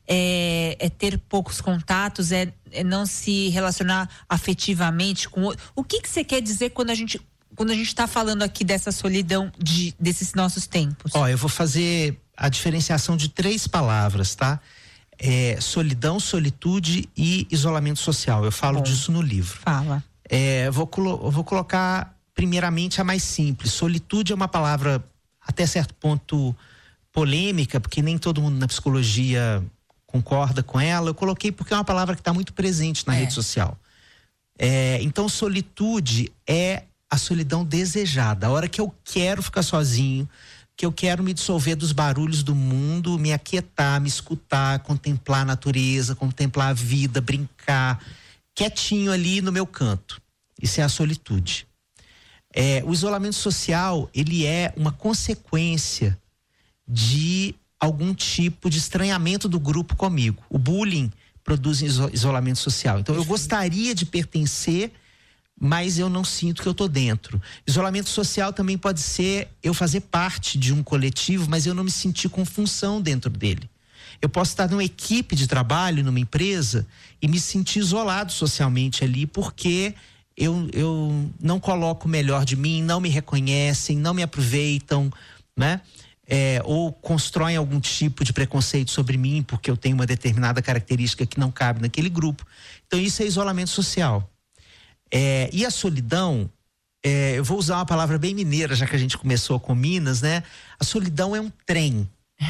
é ter poucos contatos, é não se relacionar afetivamente com outro. O que você quer dizer quando a gente está falando aqui dessa solidão desses nossos tempos? Eu vou fazer a diferenciação de 3 palavras, tá? Solidão, solitude e isolamento social. Eu falo disso no livro. Fala. Eu vou colocar primeiramente a mais simples. Solitude é uma palavra até certo ponto polêmica, porque nem todo mundo na psicologia concorda com ela. Eu coloquei porque é uma palavra que está muito presente na rede social. Então, solitude é a solidão desejada, a hora que eu quero ficar sozinho, que eu quero me dissolver dos barulhos do mundo, me aquietar, me escutar, contemplar a natureza, contemplar a vida, brincar, quietinho ali no meu canto. Isso é a solitude. O isolamento social, ele é uma consequência de algum tipo de estranhamento do grupo comigo. O bullying produz isolamento social. Então, eu gostaria de pertencer, mas eu não sinto que eu tô dentro. Isolamento social também pode ser eu fazer parte de um coletivo, mas eu não me sentir com função dentro dele. Eu posso estar numa equipe de trabalho, numa empresa, e me sentir isolado socialmente ali, porque eu não coloco o melhor de mim, não me reconhecem, não me aproveitam, né? Ou constroem algum tipo de preconceito sobre mim, porque eu tenho uma determinada característica que não cabe naquele grupo. Então, isso é isolamento social. E a solidão, eu vou usar uma palavra bem mineira, já que a gente começou com Minas, né? A solidão é um trem.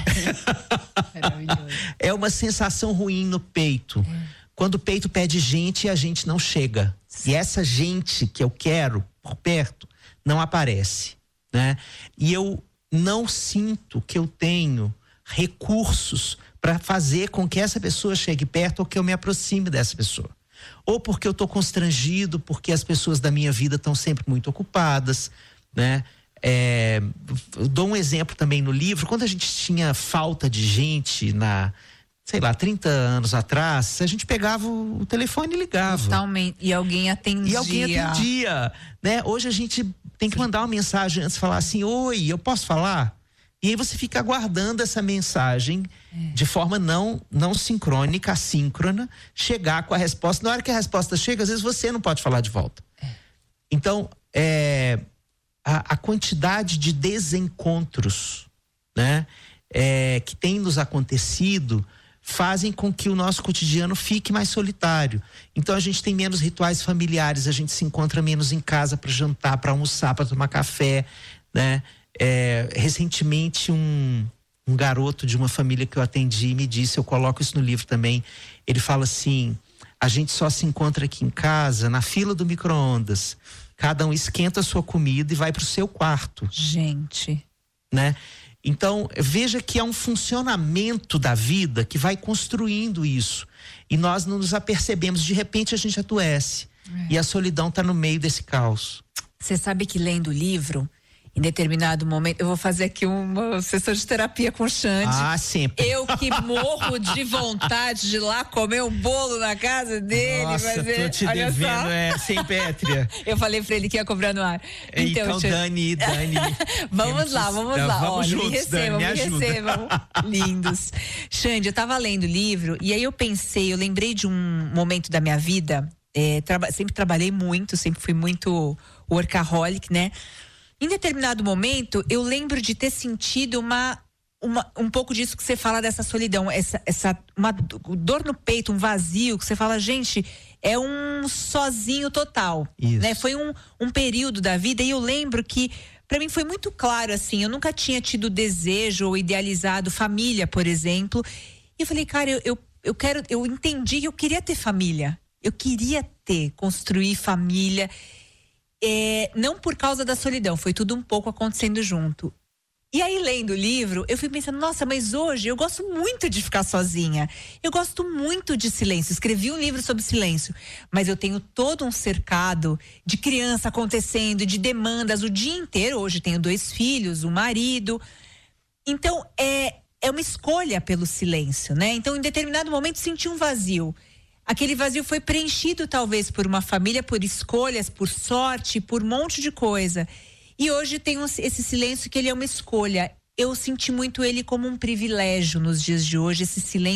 É uma sensação ruim no peito. Quando o peito pede gente e a gente não chega. E essa gente que eu quero por perto não aparece, né? E eu não sinto que eu tenho recursos para fazer com que essa pessoa chegue perto ou que eu me aproxime dessa pessoa. Ou porque eu estou constrangido, porque as pessoas da minha vida estão sempre muito ocupadas, né? Eu dou um exemplo também no livro. Quando a gente tinha falta de gente sei lá, 30 anos atrás, a gente pegava o telefone e ligava. Totalmente. E alguém atendia. Né? Hoje a gente tem que mandar uma mensagem antes, falar assim: oi, eu posso falar? E aí você fica aguardando essa mensagem de forma não sincrônica, assíncrona, chegar com a resposta. Na hora que a resposta chega, às vezes você não pode falar de volta. Então, a quantidade de desencontros, né, que tem nos acontecido fazem com que o nosso cotidiano fique mais solitário. Então a gente tem menos rituais familiares, a gente se encontra menos em casa para jantar, para almoçar, para tomar café, né? Recentemente um garoto de uma família que eu atendi me disse, eu coloco isso no livro também, ele fala assim: a gente só se encontra aqui em casa na fila do micro-ondas, cada um esquenta a sua comida e vai pro seu quarto. Gente, né? Então, veja que é um funcionamento da vida que vai construindo isso. E nós não nos apercebemos, de repente a gente adoece. E a solidão está no meio desse caos. Você sabe que lendo o livro, em determinado momento, eu vou fazer aqui uma sessão de terapia com o Xande. Sempre. Eu que morro de vontade de ir lá comer um bolo na casa dele. Nossa, tô te devendo, sem Pétria. Eu falei pra ele que ia cobrar no ar. Então Dani. Vamos lá. Vamos juntos, me recebam. Lindos. Xande, eu tava lendo o livro e aí eu lembrei de um momento da minha vida. Sempre trabalhei muito, sempre fui muito workaholic, né? Em determinado momento, eu lembro de ter sentido um pouco disso que você fala dessa solidão, uma dor no peito, um vazio, que você fala, gente, é um sozinho total. Isso. Né? Foi um período da vida e eu lembro que, pra mim foi muito claro, assim, eu nunca tinha tido desejo ou idealizado família, por exemplo. E eu falei, cara, eu entendi que eu queria ter família. Eu queria construir família. Não por causa da solidão, foi tudo um pouco acontecendo junto. E aí, lendo o livro, eu fui pensando, nossa, mas hoje eu gosto muito de ficar sozinha. Eu gosto muito de silêncio. Escrevi um livro sobre silêncio, mas eu tenho todo um cercado de criança acontecendo, de demandas o dia inteiro. Hoje tenho 2 filhos, um marido. Então, é uma escolha pelo silêncio, né? Então, em determinado momento, senti um vazio. Aquele vazio foi preenchido talvez por uma família, por escolhas, por sorte, por um monte de coisa. E hoje tem esse silêncio que ele é uma escolha. Eu senti muito ele como um privilégio nos dias de hoje, esse silêncio.